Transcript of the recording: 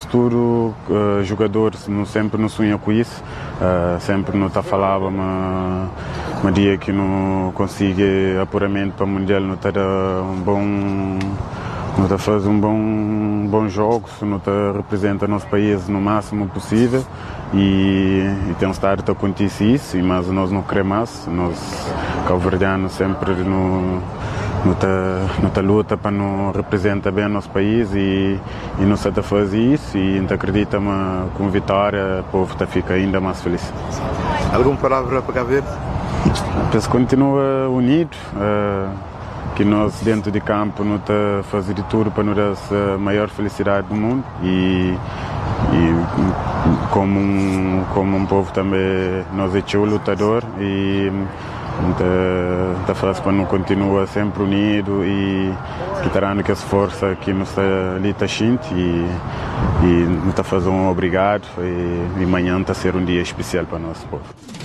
futuro jogador sempre não sonha com isso, sempre não está falava mas dia que não consiga apuramento para o Mundial, não terá não está a fazer bom jogo, se não está representa o nosso país no máximo possível e temos de estar a acontecer isso, mas nós não queremos, nós cabo-verdianos sempre não está luta para não representar bem o nosso país e não se está a fazer isso e a gente acredita que com vitória o povo fica ainda mais feliz. Alguma palavra para Cabo Verde? Penso que continua unido, que nós dentro de campo não está a fazer de tudo para nos dar a maior felicidade do mundo e como um povo também nós é lutador e está fácil para não continuar sempre unido e que terá que essa força que nos está ali está e nos está fazendo obrigado e amanhã está a ser um dia especial para o nosso povo.